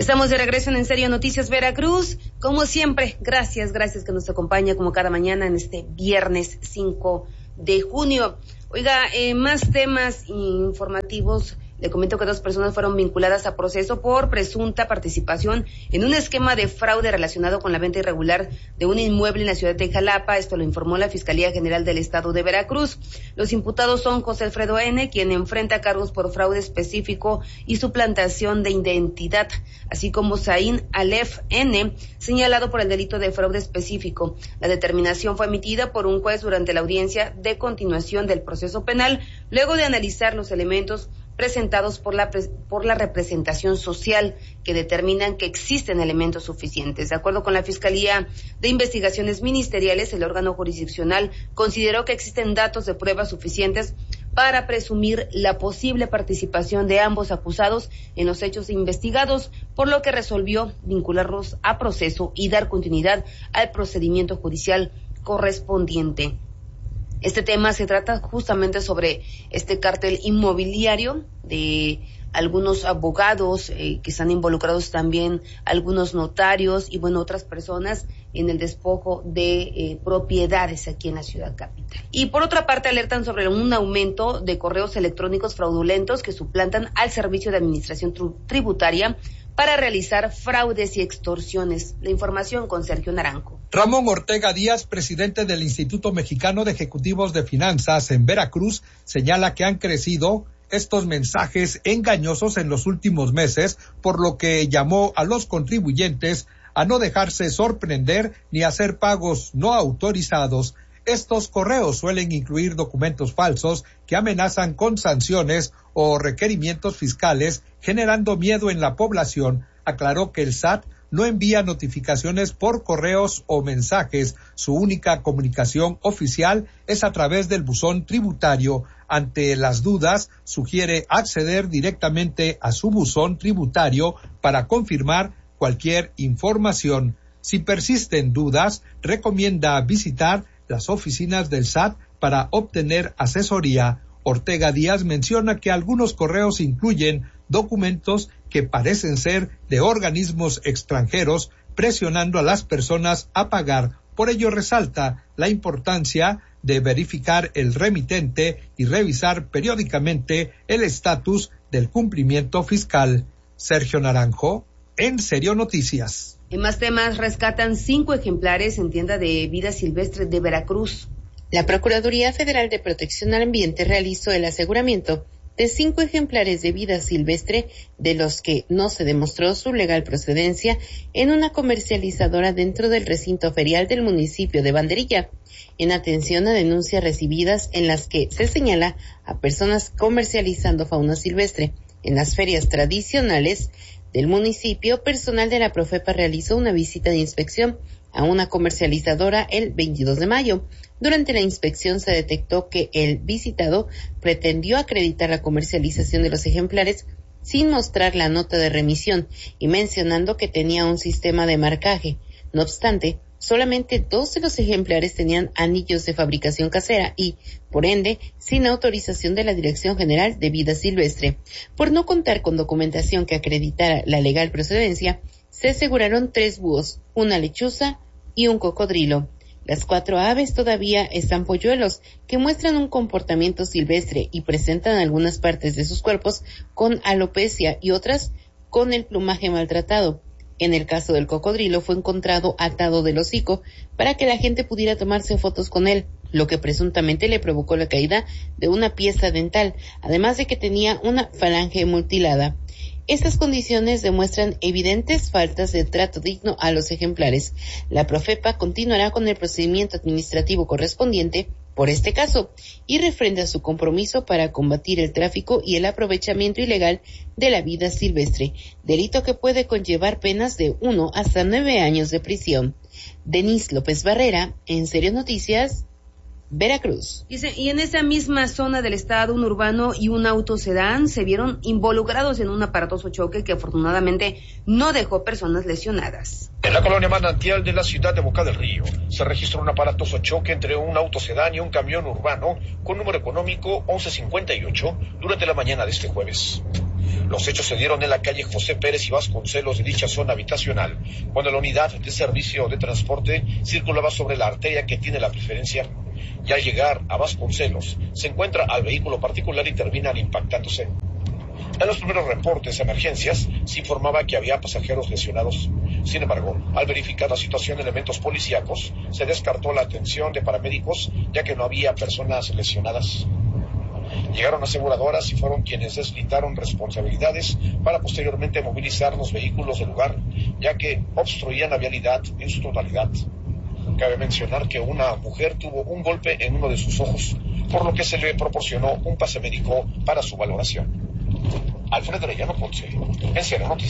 Estamos de regreso en Serio Noticias Veracruz. Como siempre, gracias que nos acompaña como cada mañana en este viernes 5 de junio. Oiga, más temas informativos. Le comento que 2 personas fueron vinculadas a proceso por presunta participación en un esquema de fraude relacionado con la venta irregular de un inmueble en la ciudad de Jalapa. Esto lo informó la Fiscalía General del Estado de Veracruz. Los imputados son José Alfredo N., quien enfrenta cargos por fraude específico y suplantación de identidad, así como Zain Alef N., señalado por el delito de fraude específico. La determinación fue emitida por un juez durante la audiencia de continuación del proceso penal, luego de analizar los elementos presentados por la representación social, que determinan que existen elementos suficientes. De acuerdo con la Fiscalía de Investigaciones Ministeriales, el órgano jurisdiccional consideró que existen datos de pruebas suficientes para presumir la posible participación de ambos acusados en los hechos investigados, por lo que resolvió vincularlos a proceso y dar continuidad al procedimiento judicial correspondiente. Este tema se trata justamente sobre este cártel inmobiliario de algunos abogados que están involucrados también, algunos notarios y otras personas en el despojo de propiedades aquí en la ciudad capital. Y por otra parte alertan sobre un aumento de correos electrónicos fraudulentos que suplantan al Servicio de Administración Tributaria para realizar fraudes y extorsiones. La información con Sergio Naranjo. Ramón Ortega Díaz, presidente del Instituto Mexicano de Ejecutivos de Finanzas en Veracruz, señala que han crecido estos mensajes engañosos en los últimos meses, por lo que llamó a los contribuyentes a no dejarse sorprender ni hacer pagos no autorizados. Estos correos suelen incluir documentos falsos que amenazan con sanciones o requerimientos fiscales, generando miedo en la población. Aclaró que el SAT no envía notificaciones por correos o mensajes. Su única comunicación oficial es a través del buzón tributario. Ante las dudas, sugiere acceder directamente a su buzón tributario para confirmar cualquier información. Si persisten dudas, recomienda visitar las oficinas del SAT para obtener asesoría. Ortega Díaz menciona que algunos correos incluyen documentos que parecen ser de organismos extranjeros, presionando a las personas a pagar. Por ello resalta la importancia de verificar el remitente y revisar periódicamente el estatus del cumplimiento fiscal. Sergio Naranjo, en Serio Noticias. En más temas, rescatan 5 ejemplares en tienda de vida silvestre de Veracruz. La Procuraduría Federal de Protección al Ambiente realizó el aseguramiento de 5 ejemplares de vida silvestre, de los que no se demostró su legal procedencia, en una comercializadora dentro del recinto ferial del municipio de Banderilla, en atención a denuncias recibidas en las que se señala a personas comercializando fauna silvestre. En las ferias tradicionales del municipio, personal de la Profepa realizó una visita de inspección a una comercializadora el 22 de mayo. Durante la inspección se detectó que el visitado pretendió acreditar la comercialización de los ejemplares sin mostrar la nota de remisión y mencionando que tenía un sistema de marcaje. No obstante, solamente 2 de los ejemplares tenían anillos de fabricación casera y, por ende, sin autorización de la Dirección General de Vida Silvestre. Por no contar con documentación que acreditara la legal procedencia, se aseguraron 3 búhos, una lechuza y un cocodrilo. Las 4 aves todavía están polluelos, que muestran un comportamiento silvestre y presentan algunas partes de sus cuerpos con alopecia y otras con el plumaje maltratado. En el caso del cocodrilo fue encontrado atado del hocico para que la gente pudiera tomarse fotos con él, lo que presuntamente le provocó la caída de una pieza dental, además de que tenía una falange mutilada. Estas condiciones demuestran evidentes faltas de trato digno a los ejemplares. La Profepa continuará con el procedimiento administrativo correspondiente por este caso y refrenda su compromiso para combatir el tráfico y el aprovechamiento ilegal de la vida silvestre, delito que puede conllevar penas de 1 hasta 9 años de prisión. Denise López Barrera, en Serio Noticias, Veracruz. Y en esa misma zona del estado, un urbano y un auto sedán se vieron involucrados en un aparatoso choque que afortunadamente no dejó personas lesionadas. En la colonia Manantial de la ciudad de Boca del Río se registró un aparatoso choque entre un auto sedán y un camión urbano con número económico 1158 durante la mañana de este jueves. Los hechos se dieron en la calle José Pérez y Vasconcelos de dicha zona habitacional, cuando la unidad de servicio de transporte circulaba sobre la arteria que tiene la preferencia. Y al llegar a Vasconcelos, se encuentra al vehículo particular y terminan impactándose. En los primeros reportes de emergencias se informaba que había pasajeros lesionados. Sin embargo, al verificar la situación de elementos policíacos, se descartó la atención de paramédicos, ya que no había personas lesionadas. Llegaron aseguradoras y fueron quienes deslizaron responsabilidades para posteriormente movilizar los vehículos del lugar, ya que obstruían la vialidad en su totalidad. Cabe mencionar que una mujer tuvo un golpe en uno de sus ojos, por lo que se le proporcionó un pase médico para su valoración. Alfredo Arellano Ponce, en Cero Noticias.